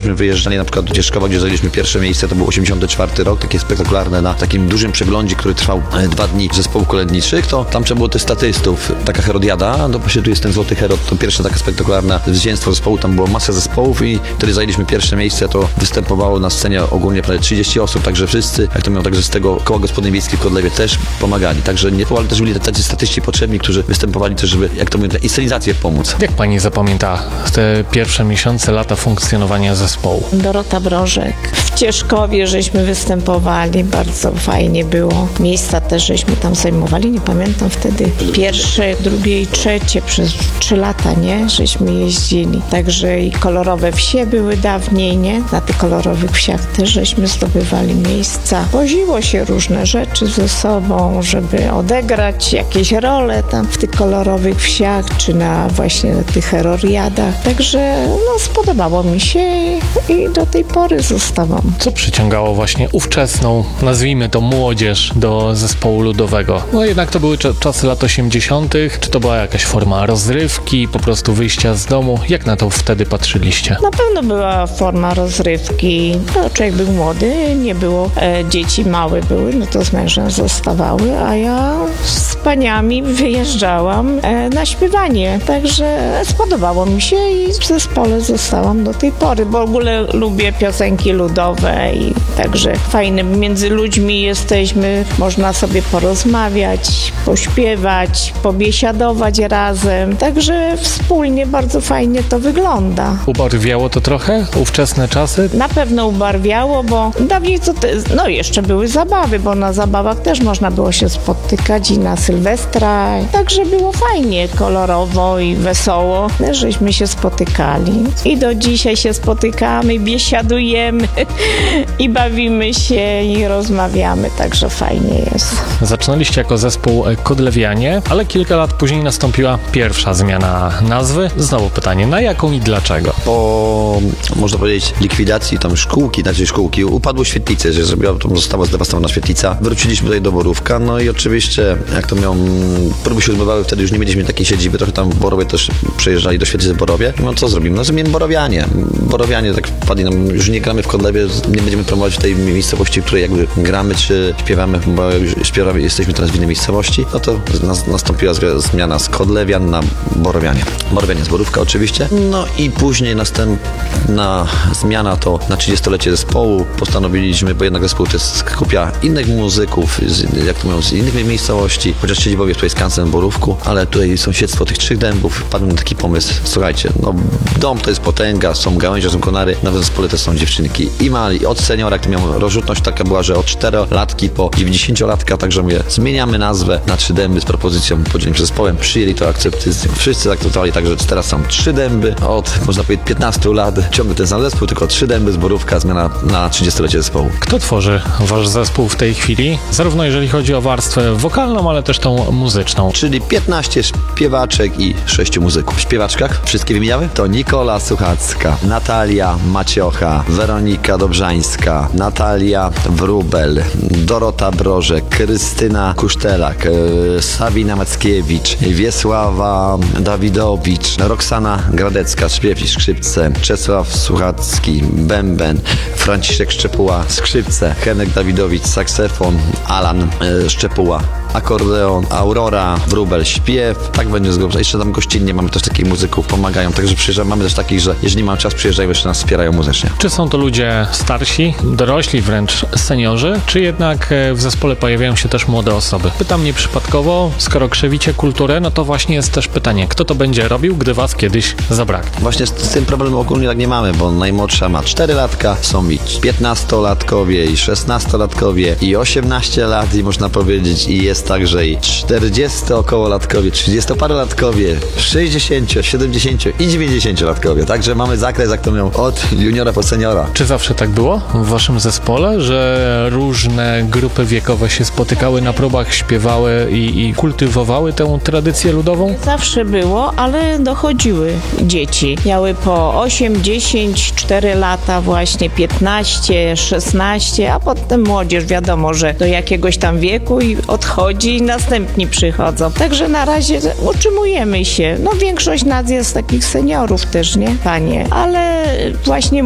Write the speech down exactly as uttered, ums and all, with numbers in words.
żeśmy wyjeżdżali na przykład do Cieszkowa, gdzie zajęliśmy pierwsze miejsce, to był osiemdziesiąty czwarty rok, takie spektakularne na takim dużym przeglądzie, który trwał e, dwa dni zespołów kolędniczych, to tam trzeba było też statystów, taka herodiada, no właśnie tu jest ten Złoty Herod, to pierwsza taka spektakularna zwycięstwo zespołu, tam było masa zespołów i wtedy zajęliśmy pierwsze miejsce, to występowało na scenie ogólnie prawie trzydzieści osób, także wszyscy, jak to miał, także z tego koła gospodyń wiejskich w Kodlewie też pomagali, także nie ale też byli tacy statyści potrzebni, którzy występowali też, żeby, jak to mówię, inscenizację pomóc. Jak pani zapamięta te pierwsze miesiące, lata funkcjonowania zespołu? Dorota Brożek. W Cieszkowie żeśmy występowali, bardzo fajnie było. Miejsca też żeśmy tam zajmowali, nie pamiętam wtedy. Pierwsze, drugie i trzecie przez trzy lata, nie? Żeśmy jeździli. Także i kolorowe wsie były dawniej, nie? Na tych kolorowych wsiach też żeśmy zdobywali miejsca. Woziło się różne rzeczy ze sobą, żeby odegrać jakieś role tam w tych kolorowych wsiach, czy na właśnie na tych heroriadach. Także no spodobało mi się i, i do tej pory zostałam. Co przyciągało właśnie ówczesną, nazwijmy to młodzież, do zespołu ludowego? No jednak to były cz- czasy lat osiemdziesiątych. Czy to była jakaś forma rozrywki, po prostu wyjścia z domu? Jak na to wtedy patrzyliście? Na pewno była forma rozrywki. No, człowiek był młody, nie było, e, dzieci małe były, no to z mężem zostawały, a ja z paniami wyjeżdżałam e, na śpiewanie. Także spodobało mi się i w zespole zostałam do tej pory, bo w ogóle lubię piosenki ludowe i także fajne. Między ludźmi jesteśmy, można sobie porozmawiać, pośpiewać, pobiesiadować razem. Także wspólnie bardzo fajnie to wygląda. Ubarwiało to trochę ówczesne czasy? Na pewno ubarwiało, bo dawniej co te, no jeszcze były zabawy, bo na zabawach też można było się spotykać i na Sylwestra. Także było fajnie, kolorowo i wesoło, żeśmy się spotykali. I do dzisiaj się spotykamy, biesiadujemy i bawimy się i rozmawiamy, także fajnie jest. Zaczynaliście jako zespół Kodlewianie, ale kilka lat później nastąpiła pierwsza zmiana nazwy. Znowu pytanie, na jaką i dlaczego? Po, można powiedzieć, likwidacji tam szkółki, znaczy szkółki, upadło świetlice, że zrobiła, to została zdewastowana świetlica. Wróciliśmy tutaj do Borówka, no i oczywiście, jak to miał, próby się odbywały, wtedy już nie mieliśmy takiej siedziby, trochę tam w Borowie też przejeżdżali do świetlicy w Borowie. No co zrobimy? No zmienimy Borowianie. Borowianie tak wpadli nam, już nie gramy w Kodlewie, nie będziemy promować w tej miejscowości, w której jakby gramy, czy śpiewamy, bo już śpiewamy, jesteśmy teraz w innej miejscowości, no to nas, nastąpiła zmiana z Kodlewian na Borowianie. Borowianie z Borówka oczywiście. No i później następna zmiana to na trzydziestolecie zespołu postanowiliśmy, bo jednak zespół to jest skupia innych muzyków, z, jak to mówią, z innych miejscowości, chociaż siedzibowie tutaj jest Skansen w Borówku, ale tutaj sąsiedztwo tych trzech dębów, wpadł na taki pomysł, słuchajcie, no dom to jest potęga, są gałęzie, są konary, na zespole też są dziewczynki i mali, od seniora, jak to miał rozrzutność taka była, że od czterolatki po dziewięćdziesięciolatka, także mówię, zmieniamy nazwę na Trzy Dęby z propozycją podzielenia zespołem, przyjęli to akceptacją, wszyscy akceptowali, także teraz są Trzy Dęby, od można powiedzieć piętnastu lat, ciągle ten sam zespół, tylko Trzy Dęby z Borówka, zmiana na trzydziestolecie zespołu. Kto tworzy wasz zespół w tej chwili? Zarówno jeżeli chodzi o warstwę wokalną, ale też tą muzyczną. Czyli piętnaście śpiewaczek i sześciu muzyków. W śpiewaczkach, wszystkie wymieniały? To Nikola Suchacka, Natalia Maciocha, Weronika Dobrzańska, Natalia Wróbel, Dorota Brożek, Krystyna Kusztelak, e, Sabina Mackiewicz, Wiesława Dawidowicz, Roxana Gradecka, śpiew i skrzypce, Czesław Suchacki, bęben, Franciszek Szczepuła, skrzypce, Henek Dawidowicz, saksofon, Alan e, Szczepuła, akordeon, Aurora, Wróbel, śpiew, tak będzie zgodnie. Jeszcze tam gościnnie mamy też takich muzyków, pomagają, także przyjeżdżamy, mamy też takich, że jeżeli mają czas, przyjeżdżają, jeszcze nas wspierają muzycznie. Czy są to ludzie starsi, dorośli, wręcz seniorzy, czy jednak w zespole pojawiają się też młode osoby? Pytam nieprzypadkowo, skoro krzewicie kulturę, no to właśnie jest też pytanie, kto to będzie robił, gdy was kiedyś zabraknie? Właśnie z, z tym problemem ogólnie tak nie mamy, bo najmłodsza ma cztery latka, są i piętnastolatkowie, i szesnastolatkowie, i osiemnaście lat, i można powiedzieć, i jest także i czterdziesto okołolatkowie, trzydziestoparolatkowie, sześćdziesięcio, siedemdziesięcio i dziewięćdziesięciolatkowie. Także mamy zakres, jak to mówią, od juniora po seniora. Czy zawsze tak było w waszym zespole, że różne grupy wiekowe się spotykały na próbach, śpiewały i, i kultywowały tę tradycję ludową? Zawsze było, ale dochodziły dzieci. Miały po osiem, dziesięć, cztery lata właśnie, piętnaście, szesnaście, a potem młodzież wiadomo, że do jakiegoś tam wieku i odchodzi i następni przychodzą. Także na razie utrzymujemy się. No większość nas jest takich seniorów też, nie? Panie. Ale właśnie